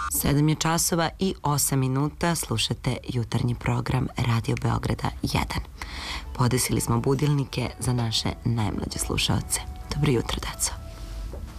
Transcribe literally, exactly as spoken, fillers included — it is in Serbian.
sedam je časova i osam minuta, slušate jutarnji program Radio Beograda jedan. Podesili smo budilnike za naše najmlađe slušaoce. Dobro jutro, deco.